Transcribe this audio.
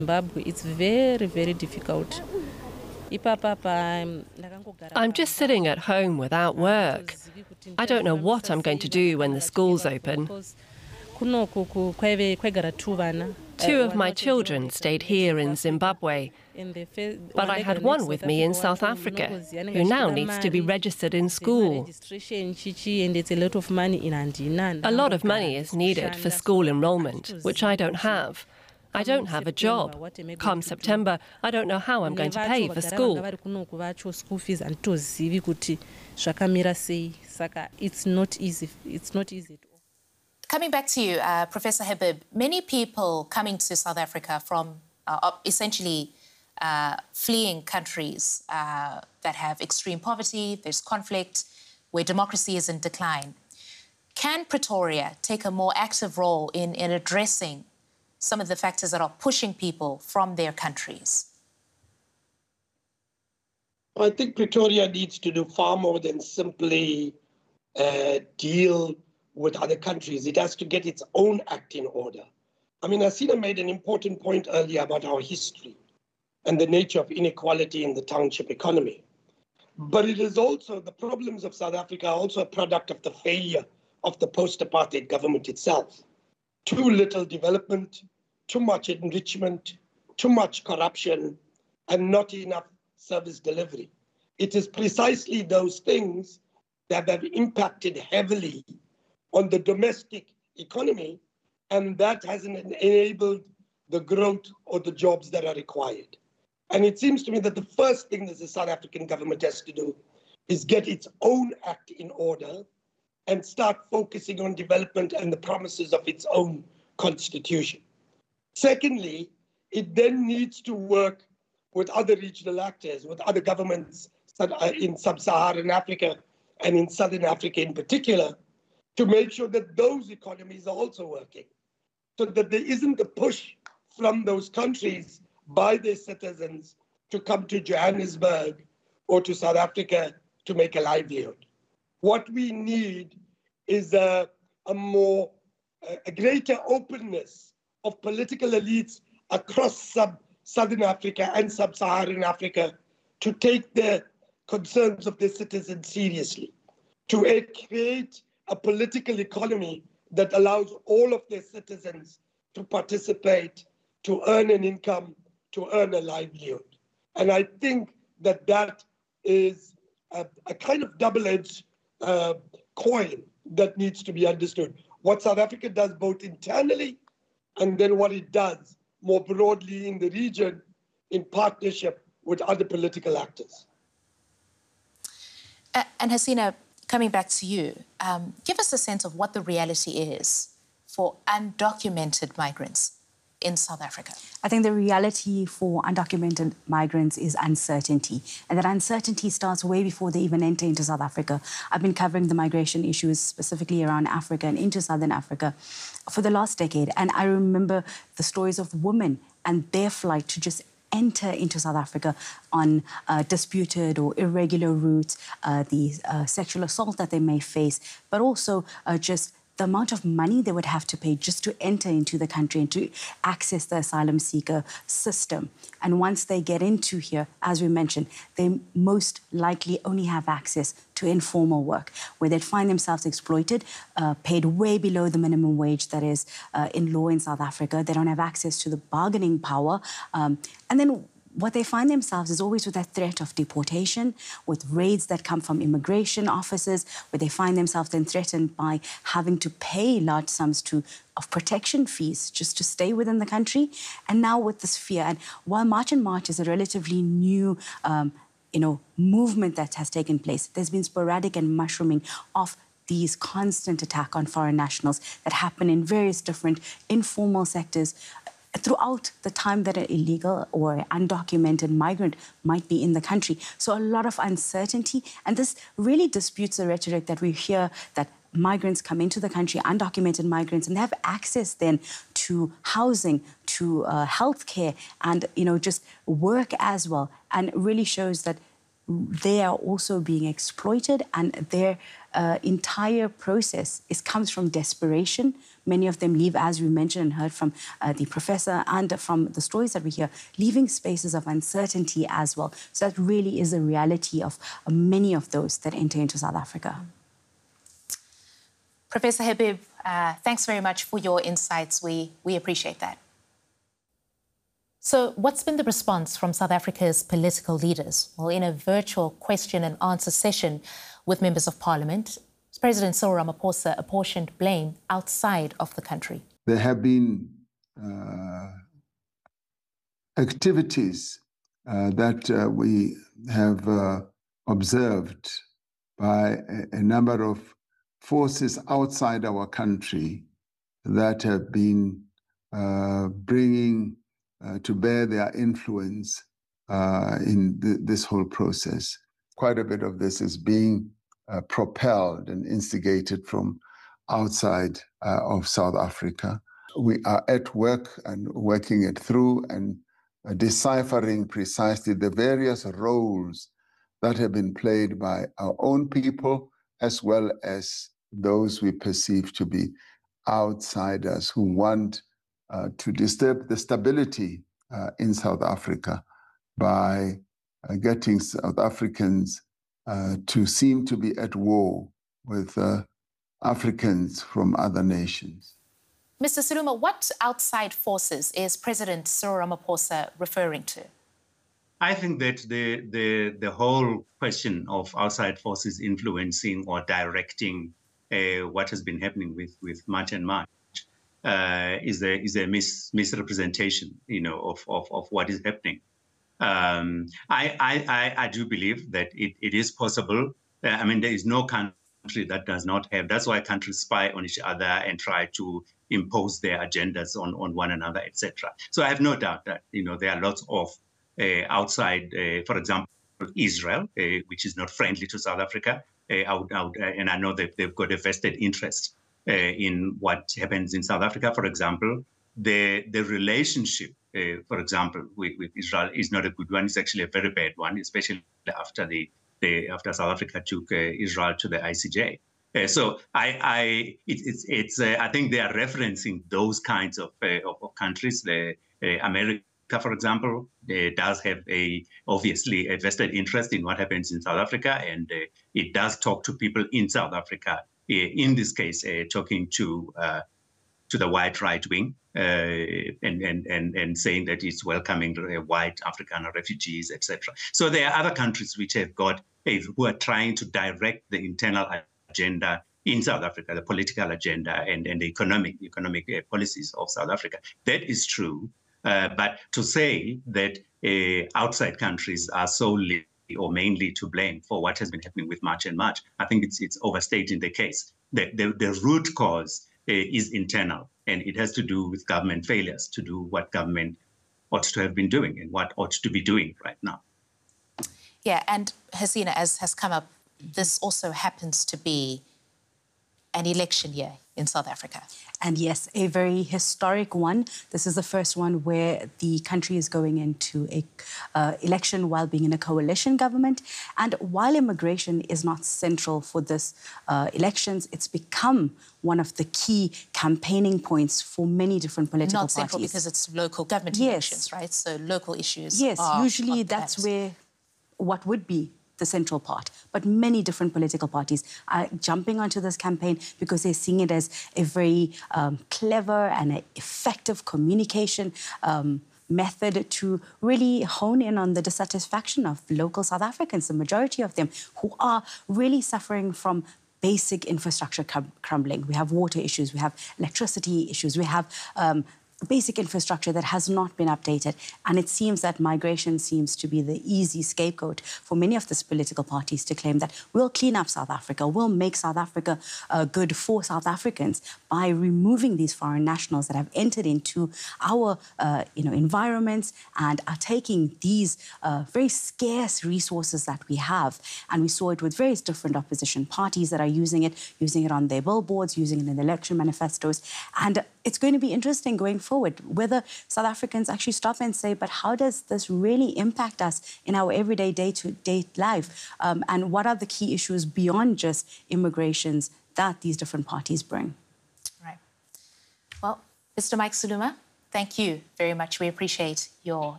Zimbabwe, it's very, very difficult. I'm just sitting at home without work. I don't know what I'm going to do when the schools open. 2 of my children stayed here in Zimbabwe, but I had one with me in South Africa, who now needs to be registered in school. A lot of money is needed for school enrollment, which I don't have. I don't have a job. Come September, I don't know how I'm going to pay for school. It's not easy. It's not easy. Coming back to you, Professor Habib, many people coming to South Africa from essentially fleeing countries that have extreme poverty, there's conflict, where democracy is in decline. Can Pretoria take a more active role in addressing some of the factors that are pushing people from their countries? I think Pretoria needs to do far more than simply deal with other countries. It has to get its own act in order. I mean, Hasina made an important point earlier about our history and the nature of inequality in the township economy. But it is also, the problems of South Africa are also a product of the failure of the post-apartheid government itself. Too little development, too much enrichment, too much corruption, and not enough service delivery. It is precisely those things that have impacted heavily on the domestic economy, and that hasn't enabled the growth or the jobs that are required. And it seems to me that the first thing that the South African government has to do is get its own act in order and start focusing on development and the promises of its own constitution. Secondly, it then needs to work with other regional actors, with other governments in sub-Saharan Africa and in Southern Africa in particular, to make sure that those economies are also working, so that there isn't a push from those countries by their citizens to come to Johannesburg or to South Africa to make a livelihood. What we need is a greater openness of political elites across Southern Africa and Sub-Saharan Africa to take the concerns of their citizens seriously, to create a political economy that allows all of their citizens to participate, to earn an income, to earn a livelihood. And I think that that is a kind of double-edged coin that needs to be understood. What South Africa does both internally and then what it does more broadly in the region in partnership with other political actors. And Hasina, coming back to you, give us a sense of what the reality is for undocumented migrants in South Africa. I think the reality for undocumented migrants is uncertainty. And that uncertainty starts way before they even enter into South Africa. I've been covering the migration issues specifically around Africa and into Southern Africa for the last decade. And I remember the stories of women and their flight to just enter into South Africa on disputed or irregular routes, the sexual assault that they may face, but also just the amount of money they would have to pay just to enter into the country and to access the asylum seeker system. And once they get into here, as we mentioned, they most likely only have access to informal work, where they'd find themselves exploited, paid way below the minimum wage that is in law in South Africa. They don't have access to the bargaining power. And then what they find themselves is always with that threat of deportation, with raids that come from immigration officers, where they find themselves then threatened by having to pay large sums of protection fees just to stay within the country. And now with this fear, and while March and March is a relatively new movement that has taken place, there's been sporadic and mushrooming of these constant attack on foreign nationals that happen in various different informal sectors throughout the time that an illegal or undocumented migrant might be in the country. So a lot of uncertainty, and this really disputes the rhetoric that we hear that migrants come into the country, undocumented migrants, and they have access then to housing, to healthcare, and just work as well, and really shows that they are also being exploited, and their entire process comes from desperation. Many of them leave, as we mentioned and heard from the professor and from the stories that we hear, leaving spaces of uncertainty as well. So that really is a reality of many of those that enter into South Africa. Professor Habib, thanks very much for your insights. We appreciate that. So what's been the response from South Africa's political leaders? Well, in a virtual question and answer session with members of parliament, President Cyril Ramaphosa apportioned blame outside of the country. There have been activities that we have observed by a number of forces outside our country that have been bringing to bear their influence in this whole process. Quite a bit of this is being propelled and instigated from outside of South Africa. We are at work and working it through and deciphering precisely the various roles that have been played by our own people, as well as those we perceive to be outsiders who want to disturb the stability in South Africa by getting South Africans to seem to be at war with Africans from other nations. Mr. Siluma, what outside forces is President Cyril Ramaphosa referring to? I think that the whole question of outside forces influencing or directing what has been happening with March and March is a misrepresentation, of what is happening. I do believe that it is possible. I mean, there is no country that does not have. That's why countries spy on each other and try to impose their agendas on one another, etc. So I have no doubt that there are lots of outside, for example, Israel, which is not friendly to South Africa, and I know that they've got a vested interest in what happens in South Africa. For example, the relationship, for example, with Israel is not a good one. It's actually a very bad one, especially after after South Africa took Israel to the ICJ. So I think they are referencing those kinds of countries. America, for example, does have obviously a vested interest in what happens in South Africa, and it does talk to people in South Africa. In this case, talking to the white right wing and saying that it's welcoming white African refugees, etc. So there are other countries which have got who are trying to direct the internal agenda in South Africa, the political agenda and the economic policies of South Africa. That is true. But to say that outside countries are solely or mainly to blame for what has been happening with March and March, I think it's overstating the case. The root cause is internal, and it has to do with government failures to do what government ought to have been doing and what ought to be doing right now. Yeah, and Hasina, as has come up, this also happens to be an election year in South Africa. And yes, a very historic one. This is the first one where the country is going into a election while being in a coalition government. And while immigration is not central for this elections, it's become one of the key campaigning points for many different political parties. Not central because it's local government elections, right? So local issues. Yes, usually that's where what would be the central part. But many different political parties are jumping onto this campaign because they're seeing it as a very clever and effective communication method to really hone in on the dissatisfaction of local South Africans, the majority of them who are really suffering from basic infrastructure crumbling. We have water issues, we have electricity issues, we have basic infrastructure that has not been updated. And it seems that migration seems to be the easy scapegoat for many of these political parties to claim that we'll clean up South Africa, we'll make South Africa good for South Africans by removing these foreign nationals that have entered into our environments and are taking these very scarce resources that we have. And we saw it with various different opposition parties that are using it on their billboards, using it in the election manifestos. And it's going to be interesting going forward, whether South Africans actually stop and say, but how does this really impact us in our everyday day-to-day life? And what are the key issues beyond just immigrations that these different parties bring? Right. Well, Mr. Mike Saluma, thank you very much. We appreciate your